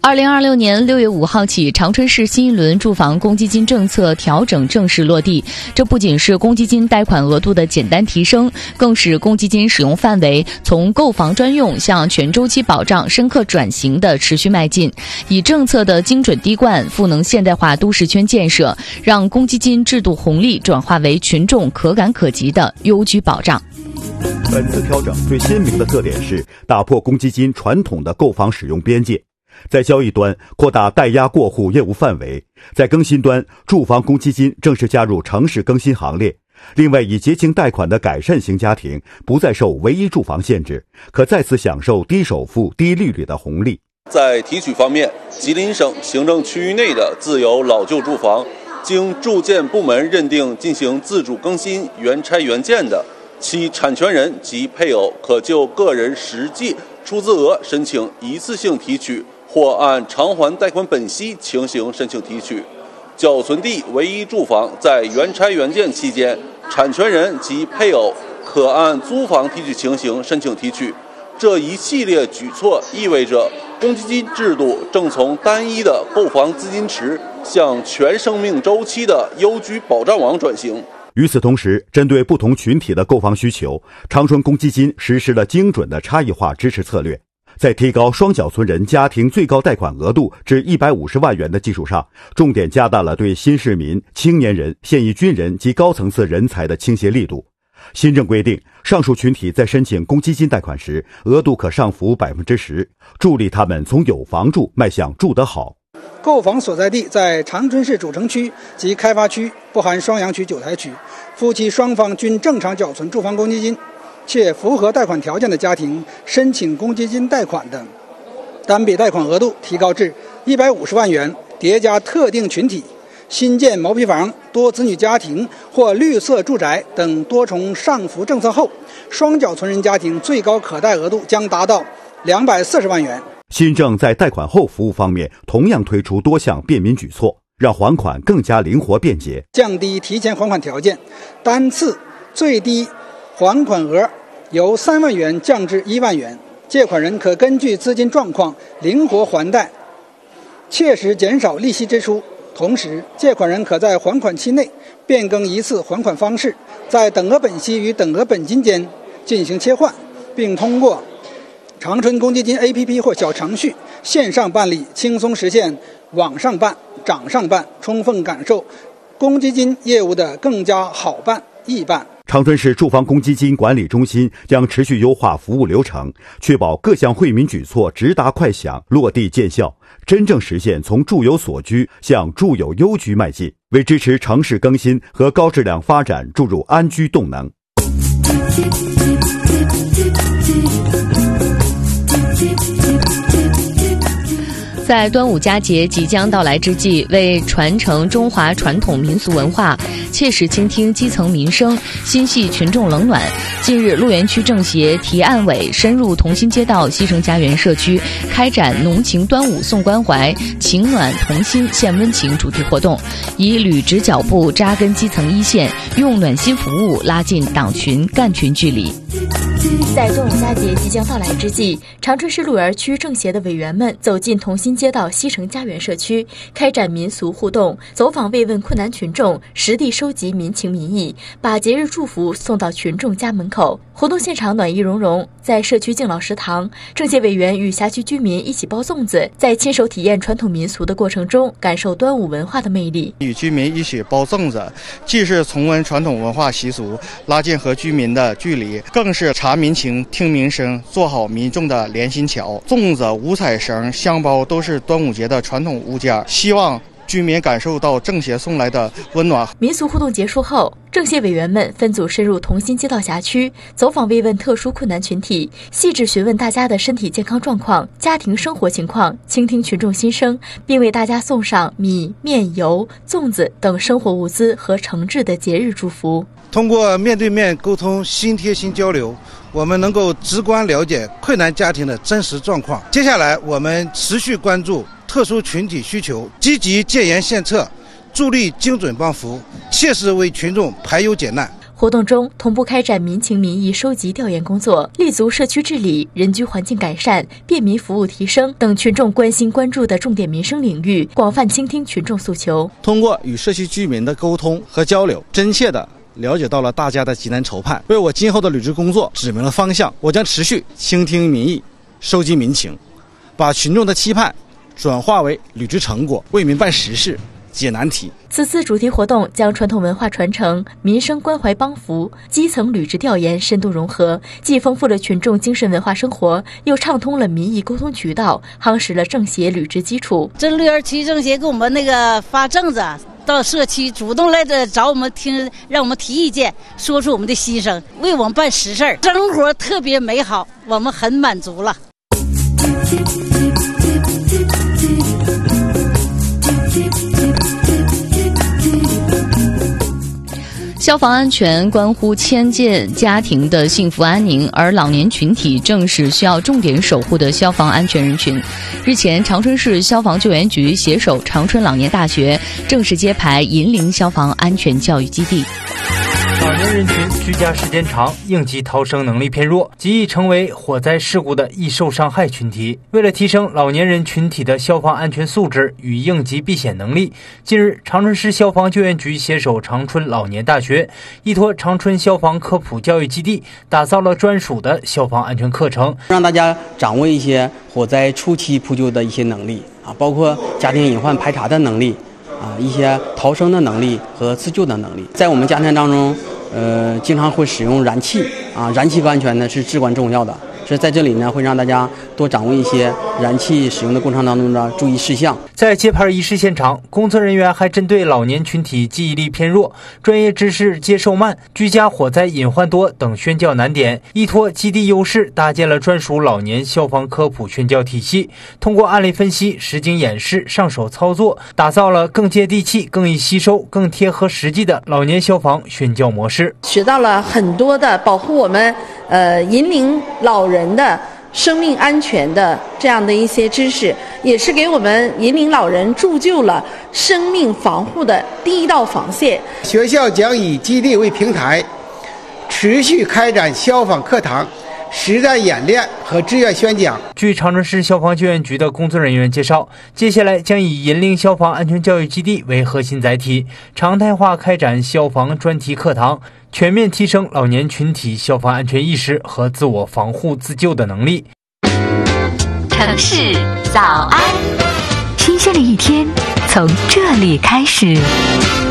2026年6月5号起，长春市新一轮住房公积金政策调整正式落地。这不仅是公积金贷款额度的简单提升，更使公积金使用范围从购房专用向全周期保障深刻转型的持续迈进。以政策的精准滴灌、赋能现代化都市圈建设，让公积金制度红利转化为群众可感可及的优居保障。 本次调整最鲜明的特点是打破公积金传统的购房使用边界。在交易端扩大代押过户业务范围，在更新端，住房公积金正式加入城市更新行列。另外，以结清贷款的改善型家庭不再受唯一住房限制，可再次享受低首付、低利率的红利。 在提取方面，吉林省行政区域内的自有老旧住房，经住建部门认定进行自主更新、原拆原建的，其产权人及配偶可就个人实际出资额申请一次性提取，或按偿还贷款本息情形申请提取。缴存地唯一住房在原拆原建期间，产权人及配偶可按租房提取情形申请提取。这一系列举措意味着公积金制度正从单一的购房资金池向全生命周期的优居保障网转型。 与此同时，针对不同群体的购房需求，长春公积金实施了精准的差异化支持策略。在提高双缴存人家庭最高贷款额度至150万元的基础上，重点加大了对新市民、青年人、现役军人及高层次人才的倾斜力度。新政规定，上述群体在申请公积金贷款时，额度可上浮 10%， 助力他们从有房住迈向住得好。 购房所在地在长春市主城区及开发区（不含双阳区、九台区），夫妻双方均正常缴存住房公积金，且符合贷款条件的家庭，申请公积金贷款的单笔贷款额度提高至150万元，叠加特定群体、新建毛坯房、多子女家庭或绿色住宅等多重上浮政策后，双缴存人家庭最高可贷额度将达到240万元。 新政在贷款后服务方面同样推出多项便民举措，让还款更加灵活便捷， 降低提前还款条件，单次最低还款额由3万元降至1万元，借款人可根据资金状况灵活还贷，切实减少利息支出。同时，借款人可在还款期内变更一次还款方式，在等额本息与等额本金间进行切换，并通过长春公积金 APP 或小程序线上办理，轻松实现网上办、掌上办，充分感受公积金业务的更加好办、易办。 长春市住房公积金管理中心将持续优化服务流程，确保各项惠民举措直达快响、落地见效，真正实现从住有所居向住有优居迈进，为支持城市更新和高质量发展注入安居动能。 在端午佳节即将到来之际，为传承中华传统民俗文化，切实倾听基层民生，心系群众冷暖，近日鹿园区政协提案委深入同心街道西城家园社区，开展浓情端午送关怀、情暖同心献温情主题活动，以履直脚步扎根基层一线，用暖心服务拉近党群干群距离。 在端午佳节即将到来之际，长春市鹿园区政协的委员们走进同心街道西城家园社区，开展民俗互动，走访慰问困难群众，实地收集民情民意，把节日祝福送到群众家门口。活动现场暖意融融，在社区敬老食堂，政协委员与辖区居民一起包粽子，在亲手体验传统民俗的过程中，感受端午文化的魅力。 与居民一起包粽子，既是重温传统文化习俗，拉近和居民的距离，更是察民情、听民声，做好民众的连心桥。粽子、五彩绳、香包都是端午节的传统物件，希望居民感受到政协送来的温暖。 民俗互动结束后，政协委员们分组深入同心街道辖区，走访慰问特殊困难群体，细致询问大家的身体健康状况、家庭生活情况，倾听群众心声，并为大家送上米、面、油、粽子等生活物资和诚挚的节日祝福。 通过面对面沟通、心贴心交流，我们能够直观了解困难家庭的真实状况。接下来，我们持续关注特殊群体需求，积极建言献策，助力精准帮扶，切实为群众排忧解难。 活动中同步开展民情民意收集调研工作，立足社区治理、人居环境改善、便民服务提升等群众关心关注的重点民生领域，广泛倾听群众诉求。 通过与社区居民的沟通和交流，真切的了解到了大家的急难愁盼，为我今后的履职工作指明了方向。我将持续倾听民意，收集民情，把群众的期盼转化为履职成果，为民办实事，解难题。 此次主题活动将传统文化传承、民生关怀帮扶、基层履职调研深度融合，既丰富了群众精神文化生活，又畅通了民意沟通渠道，夯实了政协履职基础。 这绿园区政协给我们发证子，到社区主动来找我们听，让我们提意见，说出我们的心声，为我们办实事儿，生活特别美好，我们很满足了。 消防安全关乎千件家庭的幸福安宁，而老年群体正是需要重点守护的消防安全人群。日前，长春市消防救援局携手长春老年大学正式揭牌银陵消防安全教育基地。 老年人群居家时间长，应急逃生能力偏弱，极易成为火灾事故的易受伤害群体。为了提升老年人群体的消防安全素质与应急避险能力，近日，长春市消防救援局携手长春老年大学，依托长春消防科普教育基地，打造了专属的消防安全课程， 让大家掌握一些火灾初期扑救的一些能力包括家庭隐患排查的能力一些逃生的能力和自救的能力。在我们家庭当中经常会使用燃气燃气安全呢是至关重要的。所以在这里呢，会让大家多掌握一些燃气使用的过程当中的注意事项。 在揭牌仪式现场，工作人员还针对老年群体记忆力偏弱、专业知识接受慢、居家火灾隐患多等宣教难点，依托基地优势，搭建了专属老年消防科普宣教体系。通过案例分析、实景演示、上手操作，打造了更接地气、更易吸收、更贴合实际的老年消防宣教模式。 学到了很多的保护我们引领老人的生命安全的这样的一些知识，也是给我们引领老人铸就了生命防护的第一道防线。 学校将以基地为平台，持续开展消防课堂、实战演练和志愿宣讲。 据长春市消防救援局的工作人员介绍，接下来将以银陵消防安全教育基地为核心载体，常态化开展消防专题课堂，全面提升老年群体消防安全意识和自我防护自救的能力。 城市早安，新鲜的一天从这里开始。